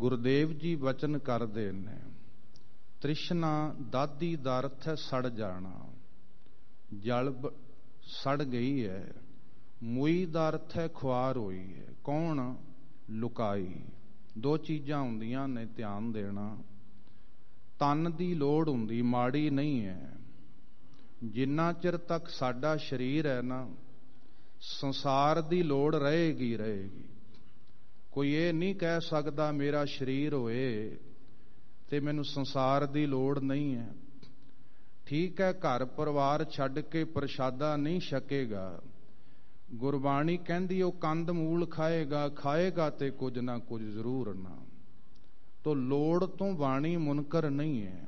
ਗੁਰਦੇਵ ਜੀ ਵਚਨ ਕਰਦੇ ਨੇ, ਤ੍ਰਿਸ਼ਨਾ ਦਾਦੀ ਦਾ ਅਰਥ ਹੈ ਸੜ ਜਾਣਾ, ਜਲ ਸੜ ਗਈ ਹੈ। ਮੂਈ ਦਾ ਅਰਥ ਹੈ ਖੁਆਰ ਹੋਈ ਹੈ। ਕੌਣ? ਲੁਕਾਈ। ਦੋ ਚੀਜ਼ਾਂ ਹੁੰਦੀਆਂ ਨੇ, ਧਿਆਨ ਦੇਣਾ। ਤਨ ਦੀ ਲੋੜ ਹੁੰਦੀ, ਮਾੜੀ ਨਹੀਂ ਹੈ। ਜਿੰਨਾ ਚਿਰ ਤੱਕ ਸਾਡਾ ਸਰੀਰ ਹੈ ਨਾ, ਸੰਸਾਰ ਦੀ ਲੋੜ ਰਹੇਗੀ ਰਹੇਗੀ। ਕੋਈ ਇਹ ਨਹੀਂ ਕਹਿ ਸਕਦਾ ਮੇਰਾ ਸਰੀਰ ਹੋਏ ਤੇ ਮੈਨੂੰ ਸੰਸਾਰ ਦੀ ਲੋੜ ਨਹੀਂ ਹੈ। ਠੀਕ ਹੈ, ਘਰ ਪਰਿਵਾਰ ਛੱਡ ਕੇ ਪ੍ਰਸ਼ਾਦਾ ਨਹੀਂ ਛਕੇਗਾ। ਗੁਰਬਾਣੀ ਕਹਿੰਦੀ ਉਹ ਕੰਦ ਮੂਲ ਖਾਏਗਾ, ਖਾਏਗਾ ਤੇ ਕੁਝ ਨਾ ਕੁਝ ਜ਼ਰੂਰ ਨਾ। ਤੋ ਲੋੜ ਤੋਂ ਬਾਣੀ ਮੁਨਕਰ ਨਹੀਂ ਹੈ।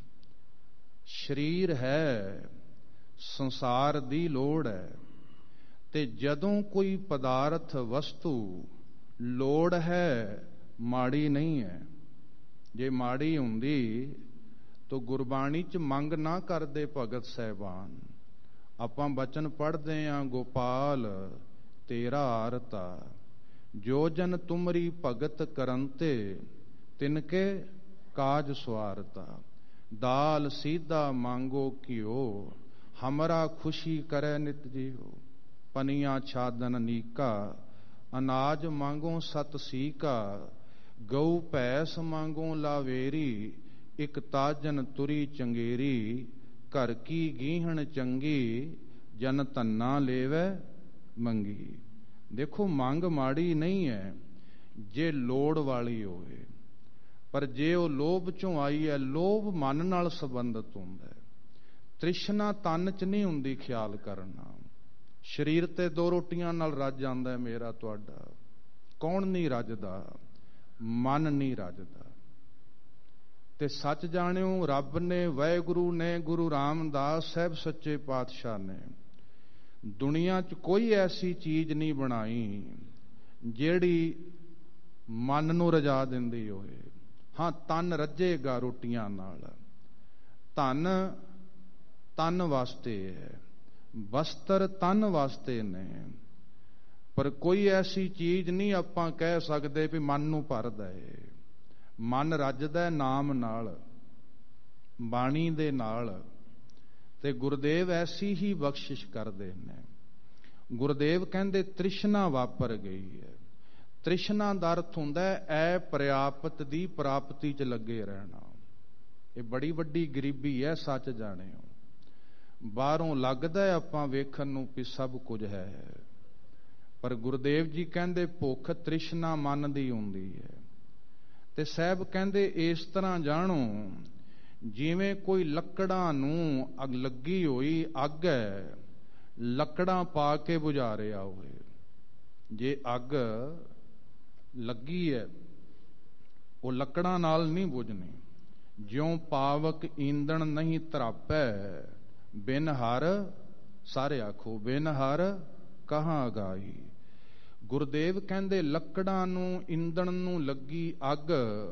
ਸਰੀਰ ਹੈ, ਸੰਸਾਰ ਦੀ ਲੋੜ ਹੈ। ਤੇ ਜਦੋਂ ਕੋਈ ਪਦਾਰਥ ਵਸਤੂ ਲੋੜ ਹੈ, ਮਾੜੀ ਨਹੀਂ ਹੈ। ਜੇ ਮਾੜੀ ਹੁੰਦੀ ਤਾਂ ਗੁਰਬਾਣੀ 'ਚ ਮੰਗ ਨਾ ਕਰਦੇ ਭਗਤ ਸਾਹਿਬਾਨ। ਆਪਾਂ ਬਚਨ ਪੜ੍ਹਦੇ ਹਾਂ, ਗੋਪਾਲ ਤੇਰਾ ਆਰਤਾ, ਜੋ ਜਨ ਤੁਮਰੀ ਭਗਤ ਕਰੰਤੇ ਤਿਨਕੇ ਕਾਜ ਸਵਾਰਤਾ। ਦਾਲ ਸੀਧਾ ਮੰਗੋ ਘਿਓ, ਹਮਰਾ ਖੁਸ਼ੀ ਕਰੇ ਨਿਤ ਜੀਓ। ਪਨੀਆਂ ਛਾਦਨ ਨੀਕਾ, ਅਨਾਜ ਮੰਗੋ ਸਤ ਸੀਕਾ। ਗਊ ਭੈਸ ਮੰਗੋ ਲਾਵੇਰੀ, ਇਕ ਤਾਜਨ ਤੁਰੀ ਚੰਗੇਰੀ। ਘਰ ਕੀ ਗੀਹਣ ਚੰਗੀ, ਜਨ ਧੰਨਾ ਲੇਵੈ ਮੰਗੀ। ਦੇਖੋ, ਮੰਗ ਮਾੜੀ ਨਹੀਂ ਹੈ ਜੇ ਲੋੜ ਵਾਲੀ ਹੋਵੇ, ਪਰ ਜੇ ਉਹ ਲੋਭ ਚੋਂ ਆਈ ਹੈ, ਲੋਭ ਮਨ ਨਾਲ ਸੰਬੰਧਿਤ ਹੁੰਦਾ ਹੈ। ਤ੍ਰਿਸ਼ਨਾ ਤਨ 'ਚ ਨਹੀਂ ਹੁੰਦੀ, ਖਿਆਲ ਕਰਨਾ। ਸਰੀਰ ਤੇ ਦੋ ਰੋਟੀਆਂ ਨਾਲ ਰੱਜ ਜਾਂਦਾ ਮੇਰਾ ਤੁਹਾਡਾ। ਕੌਣ ਨਹੀਂ ਰੱਜਦਾ? ਮਨ ਨਹੀਂ ਰੱਜਦਾ। ਤੇ ਸੱਚ ਜਾਣਿਓ, ਰੱਬ ਨੇ, ਵਾਹਿਗੁਰੂ ਨੇ, ਗੁਰੂ ਰਾਮਦਾਸ ਸਾਹਿਬ ਸੱਚੇ ਪਾਤਸ਼ਾਹ ਨੇ ਦੁਨੀਆ 'ਚ ਕੋਈ ਐਸੀ ਚੀਜ਼ ਨਹੀਂ ਬਣਾਈ ਜਿਹੜੀ ਮਨ ਨੂੰ ਰਜਾ ਦਿੰਦੀ ਹੋਵੇ। ਹਾਂ, ਤਨ ਰੱਜੇਗਾ ਰੋਟੀਆਂ ਨਾਲ। ਧਨ ਤਨ ਵਾਸਤੇ ਹੈ, ਵਸਤਰ ਤਨ ਵਾਸਤੇ ਨੇ, ਪਰ ਕੋਈ ਐਸੀ ਚੀਜ਼ ਨਹੀਂ ਆਪਾਂ ਕਹਿ ਸਕਦੇ ਵੀ ਮਨ ਨੂੰ ਭਰਦਾ ਏ। ਮਨ ਰੱਜਦਾ ਨਾਮ ਨਾਲ, ਬਾਣੀ ਦੇ ਨਾਲ। ਤੇ ਗੁਰਦੇਵ ਐਸੀ ਹੀ ਬਖਸ਼ਿਸ਼ ਕਰਦੇ ਨੇ। ਗੁਰਦੇਵ ਕਹਿੰਦੇ ਤ੍ਰਿਸ਼ਨਾ ਵਾਪਰ ਗਈ ਹੈ। ਤ੍ਰਿਸ਼ਨਾ ਦਾ ਅਰਥ ਹੁੰਦਾ ਐ ਪ੍ਰਿਆਪਤ ਦੀ ਪ੍ਰਾਪਤੀ 'ਚ ਲੱਗੇ ਰਹਿਣਾ। ਇਹ ਬੜੀ ਵੱਡੀ ਗਰੀਬੀ ਹੈ, ਸੱਚ ਜਾਣਿਓ। ਬਾਹਰੋਂ ਲੱਗਦਾ ਆਪਾਂ ਵੇਖਣ ਨੂੰ ਵੀ ਸਭ ਕੁਝ ਹੈ, ਪਰ ਗੁਰਦੇਵ ਜੀ ਕਹਿੰਦੇ ਭੁੱਖ ਤ੍ਰਿਸ਼ਨਾ ਮਨ ਦੀ ਹੁੰਦੀ ਹੈ। ਤੇ ਸਾਹਿਬ ਕਹਿੰਦੇ ਇਸ ਤਰ੍ਹਾਂ ਜਾਣੋ, ਜਿਵੇਂ ਕੋਈ ਲੱਕੜਾਂ ਨੂੰ ਲੱਗੀ ਹੋਈ ਅੱਗ ਹੈ, ਲੱਕੜਾਂ ਪਾ ਕੇ ਬੁਝਾ ਰਿਹਾ ਹੋਵੇ। ਜੇ ਅੱਗ ਲੱਗੀ ਹੈ, ਉਹ ਲੱਕੜਾਂ ਨਾਲ ਨਹੀਂ ਬੁਝਣੀ। ਜਿਉਂ ਪਾਵਕ ਈਂਦਣ ਨਹੀਂ ਧਰਾਪੈ, ਬਿਨ ਹਰ, ਸਾਰੇ ਆਖੋ, ਬਿਨ ਹਰ ਕਹਾਂ ਗਾਈ। ਗੁਰਦੇਵ ਕਹਿੰਦੇ ਲੱਕੜਾਂ ਨੂੰ, ਈਂਦਣ ਨੂੰ ਲੱਗੀ ਅੱਗ,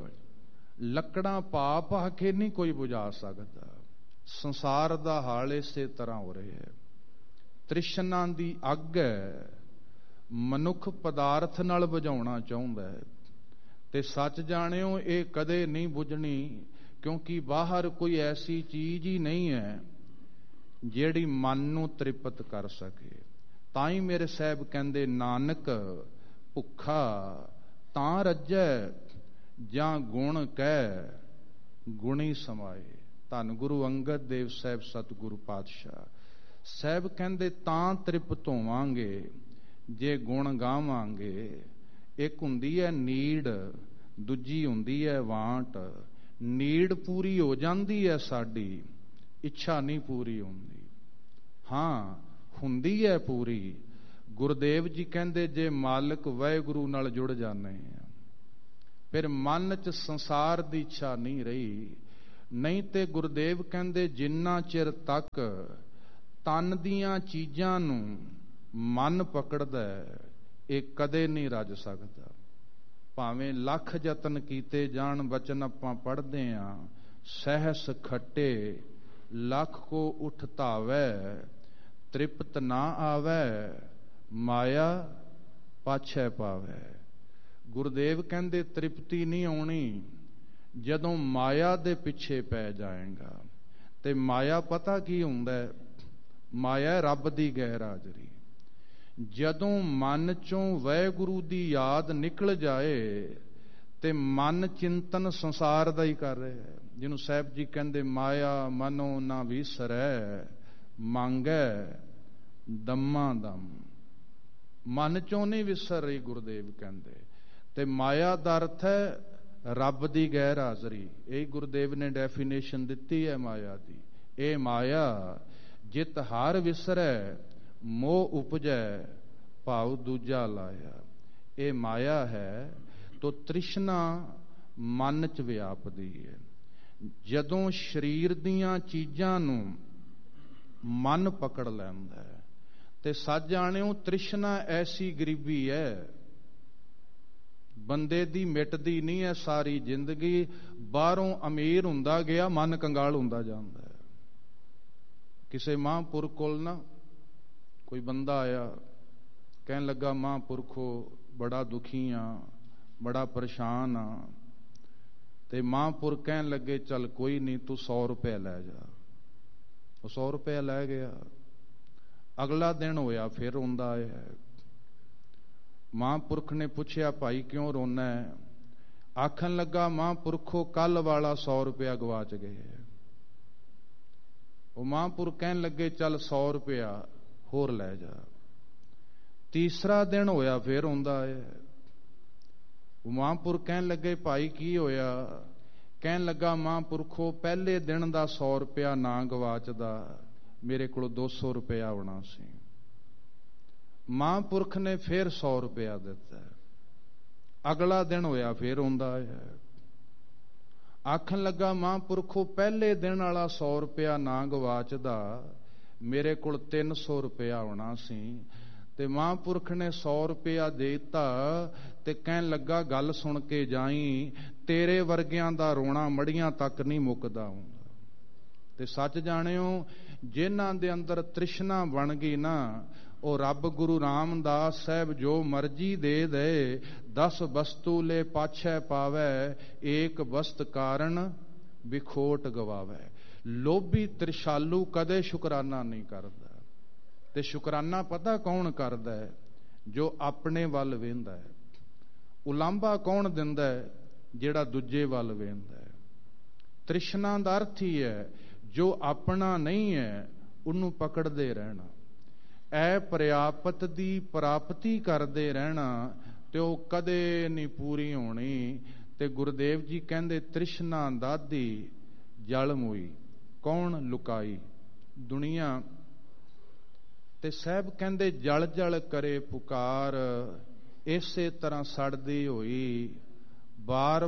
ਲੱਕੜਾਂ ਪਾ ਪਾ ਕੇ ਨਹੀਂ ਕੋਈ ਬੁਝਾ ਸਕਦਾ। ਸੰਸਾਰ ਦਾ ਹਾਲ ਇਸੇ ਤਰ੍ਹਾਂ ਹੋ ਰਿਹਾ ਹੈ। ਤ੍ਰਿਸ਼ਨਾ ਦੀ ਅੱਗ ਹੈ, ਮਨੁੱਖ ਪਦਾਰਥ ਨਾਲ ਬੁਝਾਉਣਾ ਚਾਹੁੰਦਾ ਹੈ। ਤੇ ਸੱਚ ਜਾਣਿਓ, ਇਹ ਕਦੇ ਨਹੀਂ ਬੁਝਣੀ, ਕਿਉਂਕਿ ਬਾਹਰ ਕੋਈ ਐਸੀ ਚੀਜ਼ ਹੀ ਨਹੀਂ ਹੈ ਜਿਹੜੀ ਮਨ ਨੂੰ ਤ੍ਰਿਪਤ ਕਰ ਸਕੇ। ਤਾਂ ਹੀ ਮੇਰੇ ਸਾਹਿਬ ਕਹਿੰਦੇ, ਨਾਨਕ ਭੁੱਖਾ ਤਾਂ ਰੱਜੈ, ਜਾਂ ਗੁਣ ਕਹਿ ਗੁਣੀ ਸਮਾਏ। ਧੰਨ ਗੁਰੂ ਅੰਗਦ ਦੇਵ ਸਾਹਿਬ ਸਤਿਗੁਰੂ ਪਾਤਸ਼ਾਹ ਸਾਹਿਬ ਕਹਿੰਦੇ, ਤਾਂ ਤ੍ਰਿਪਤ ਹੋਵਾਂਗੇ ਜੇ ਗੁਣ ਗਾਵਾਂਗੇ। ਇੱਕ ਹੁੰਦੀ ਹੈ ਨੀਡ, ਦੂਜੀ ਹੁੰਦੀ ਹੈ ਵਾਂਟ। ਨੀਡ ਪੂਰੀ ਹੋ ਜਾਂਦੀ ਹੈ ਸਾਡੀ, ਇੱਛਾ ਨਹੀਂ ਪੂਰੀ ਹੁੰਦੀ। ਹਾਂ, ਹੁੰਦੀ ਹੈ ਪੂਰੀ। ਗੁਰਦੇਵ ਜੀ ਕਹਿੰਦੇ, ਜੇ ਮਾਲਕ ਵਾਹਿਗੁਰੂ ਨਾਲ ਜੁੜ ਜਾਂਦੇ ਆ, ਫਿਰ ਮਨ 'ਚ ਸੰਸਾਰ ਦੀ ਇੱਛਾ ਨਹੀਂ ਰਹੀ। ਨਹੀਂ ਤੇ ਗੁਰਦੇਵ ਕਹਿੰਦੇ, ਜਿੰਨਾ ਚਿਰ ਤੱਕ ਤਨ ਦੀਆਂ ਚੀਜ਼ਾਂ ਨੂੰ ਮਨ ਪਕੜਦਾ, ਇਹ ਕਦੇ ਨਹੀਂ ਰੱਜ ਸਕਦਾ। ਭਾਵੇਂ ਲੱਖ ਯਤਨ ਕੀਤੇ ਜਾਣ। ਬਚਨ ਆਪਾਂ ਪੜ੍ਹਦੇ ਹਾਂ, ਸਹਿਸ ਖੱਟੇ ਲੱਖ ਕੋ ਉਠ ਧਾਵੈ, ਤ੍ਰਿਪਤ ਨਾ ਆਵੈ, ਮਾਇਆ ਪਾਛੈ ਪਾਵੈ। ਗੁਰਦੇਵ ਕਹਿੰਦੇ ਤ੍ਰਿਪਤੀ ਨਹੀਂ ਆਉਣੀ ਜਦੋਂ ਮਾਇਆ ਦੇ ਪਿੱਛੇ ਪੈ ਜਾਏਗਾ। ਤੇ ਮਾਇਆ ਪਤਾ ਕੀ ਹੁੰਦਾ ਹੈ? ਮਾਇਆ ਰੱਬ ਦੀ ਗੈਰ ਹਾਜ਼ਰੀ। ਜਦੋਂ ਮਨ ਚੋਂ ਵਾਹਿਗੁਰੂ ਦੀ ਯਾਦ ਨਿਕਲ ਜਾਏ ਤੇ ਮਨ ਚਿੰਤਨ ਸੰਸਾਰ ਦਾ ਹੀ ਕਰ ਰਿਹਾ ਹੈ। ਜਿਹਨੂੰ ਸਾਹਿਬ ਜੀ ਕਹਿੰਦੇ ਮਾਇਆ ਮਨੋ ਨਾ ਵਿਸਰੈ, ਮੰਗੈ ਦਮਾ ਦਮ। ਮਨ ਚੋਂ ਨਹੀਂ ਵਿਸਰ ਰਹੀ, ਗੁਰਦੇਵ ਕਹਿੰਦੇ। ਤੇ ਮਾਇਆ ਦਾ ਅਰਥ ਹੈ ਰੱਬ ਦੀ ਗੈਰ ਹਾਜ਼ਰੀ। ਇਹ ਗੁਰਦੇਵ ਨੇ ਡੈਫੀਨੇਸ਼ਨ ਦਿੱਤੀ ਹੈ ਮਾਇਆ ਦੀ। ਇਹ ਮਾਇਆ ਜਿਤ ਹਰ ਵਿਸਰੈ, ਮੋਹ ਉਪਜੈ ਭਾਉ ਦੂਜਾ ਲਾਇਆ। ਇਹ ਮਾਇਆ ਹੈ ਤੋ ਤ੍ਰਿਸ਼ਨਾ ਮਨ ਚ ਵਿਆਪਦੀ ਹੈ। ਜਦੋਂ ਸਰੀਰ ਦੀਆਂ ਚੀਜ਼ਾਂ ਨੂੰ ਮਨ ਪਕੜ ਲੈਂਦਾ ਹੈ ਤੇ ਸੱਚ ਜਾਣਿਓ ਤ੍ਰਿਸ਼ਨਾ ਐਸੀ ਗਰੀਬੀ ਹੈ, ਬੰਦੇ ਦੀ ਮਿਟਦੀ ਨਹੀਂ ਹੈ ਸਾਰੀ ਜ਼ਿੰਦਗੀ। ਬਾਹਰੋਂ ਅਮੀਰ ਹੁੰਦਾ ਗਿਆ, ਮਨ ਕੰਗਾਲ ਹੁੰਦਾ ਜਾਂਦਾ ਹੈ। ਕਿਸੇ ਮਹਾਂਪੁਰਖ ਕੋਲ ਨਾ ਕੋਈ ਬੰਦਾ ਆਇਆ, ਕਹਿਣ ਲੱਗਾ ਮਹਾਂਪੁਰਖੋ ਬੜਾ ਦੁਖੀ ਆ, ਬੜਾ ਪਰੇਸ਼ਾਨ ਆ। ਤੇ ਮਹਾਂਪੁਰਖ ਕਹਿਣ ਲੱਗੇ ਚੱਲ ਕੋਈ ਨਹੀਂ, ਤੂੰ 100 ਰੁਪਏ ਲੈ ਜਾ। ਉਹ 100 ਰੁਪਏ ਲੈ ਗਿਆ। ਅਗਲਾ ਦਿਨ ਹੋਇਆ ਫਿਰ ਰੋਂਦਾ ਆਇਆ। ਮਹਾਂਪੁਰਖ ਨੇ ਪੁੱਛਿਆ ਭਾਈ ਕਿਉਂ ਰੋਣਾ ਹੈ? ਆਖਣ ਲੱਗਾ ਮਹਾਂਪੁਰਖੋ ਕੱਲ ਵਾਲਾ 100 ਰੁਪਇਆ ਗਵਾਚ ਗਏ। ਉਹ ਮਹਾਂਪੁਰਖ ਕਹਿਣ ਲੱਗੇ ਚੱਲ 100 ਰੁਪਇਆ ਹੋਰ ਲੈ ਜਾ। ਤੀਸਰਾ ਦਿਨ ਹੋਇਆ ਫਿਰ ਰੋਂਦਾ ਆਇਆ। ਉਹ ਮਹਾਂਪੁਰਖ ਕਹਿਣ ਲੱਗੇ ਭਾਈ ਕੀ ਹੋਇਆ? ਕਹਿਣ ਲੱਗਾ ਮਹਾਂਪੁਰਖੋ ਪਹਿਲੇ ਦਿਨ ਦਾ 100 ਰੁਪਇਆ ਨਾ ਗਵਾਚਦਾ, ਮੇਰੇ ਕੋਲ 200 ਰੁਪਇਆ ਆਉਣਾ ਸੀ। ਮਹਾਂਪੁਰਖ ਨੇ ਫਿਰ 100 ਰੁਪਇਆ ਦਿੱਤਾ। ਅਗਲਾ ਦਿਨ ਹੋਇਆ ਫਿਰ ਰੋਂਦਾ ਹੈ। ਆਖਣ ਲੱਗਾ ਮਹਾਂਪੁਰਖੋ ਪਹਿਲੇ ਦਿਨ ਵਾਲਾ 100 ਰੁਪਇਆ ਨਾ ਗਵਾਚਦਾ, ਮੇਰੇ ਕੋਲ 300 ਰੁਪਇਆ ਆਉਣਾ ਸੀ। ਤੇ ਮਹਾਂਪੁਰਖ ਨੇ 100 ਰੁਪਇਆ ਦੇ ਦਿੱਤਾ ਤੇ ਕਹਿਣ ਲੱਗਾ ਗੱਲ ਸੁਣ ਕੇ ਜਾਈ, ਤੇਰੇ ਵਰਗਿਆਂ ਦਾ ਰੋਣਾ ਮੜੀਆਂ ਤੱਕ ਨਹੀਂ ਮੁੱਕਦਾ ਹੁੰਦਾ। ਤੇ ਸੱਚ ਜਾਣਿਓ ਜਿਨ੍ਹਾਂ ਦੇ ਅੰਦਰ ਤ੍ਰਿਸ਼ਨਾ ਬਣ ਗਈ ਨਾ, ਉਹ ਰੱਬ ਗੁਰੂ ਰਾਮਦਾਸ ਸਾਹਿਬ ਜੋ ਮਰਜੀ ਦੇ ਦੇ, 10 ਵਸਤੂ ਲੈ ਪਾਛੈ ਪਾਵੈ, ਏਕ ਵਸਤ ਕਾਰਨ ਵਿਖੋਟ ਗਵਾਵੈ। ਲੋਭੀ ਤ੍ਰਿਸ਼ਾਲੂ ਕਦੇ ਸ਼ੁਕਰਾਨਾ ਨਹੀਂ ਕਰਦਾ। ਤੇ ਸ਼ੁਕਰਾਨਾ ਪਤਾ ਕੌਣ ਕਰਦਾ ਹੈ? ਜੋ ਆਪਣੇ ਵੱਲ ਵੇਂਦਾ ਹੈ। ਉਲਾਂਭਾ ਕੌਣ ਦਿੰਦਾ ਹੈ? ਜਿਹੜਾ ਦੂਜੇ ਵੱਲ ਵੇਂਦਾ ਹੈ। ਤ੍ਰਿਸ਼ਨਾ ਦਾ ਅਰਥ ਹੀ ਹੈ ਜੋ ਆਪਣਾ ਨਹੀਂ ਹੈ ਉਹਨੂੰ ਪਕੜਦੇ ਰਹਿਣਾ। ਐ ਪ੍ਰਿਆਪਤ ਦੀ ਪ੍ਰਾਪਤੀ ਕਰਦੇ ਰਹਿਣਾ ਤੇ ਉਹ ਕਦੇ ਨਹੀਂ ਪੂਰੀ ਹੋਣੀ। ਤੇ ਗੁਰਦੇਵ ਜੀ ਕਹਿੰਦੇ ਤ੍ਰਿਸ਼ਨਾ ਦਾਦੀ ਜਲ ਮੋਈ, ਕੌਣ ਲੁਕਾਈ? ਦੁਨੀਆ। ਤੇ ਸਾਹਿਬ ਕਹਿੰਦੇ ਜਲ ਜਲ ਕਰੇ ਪੁਕਾਰ, ਇਸੇ ਤਰ੍ਹਾਂ ਸੜਦੀ ਹੋਈ ਬਾਰ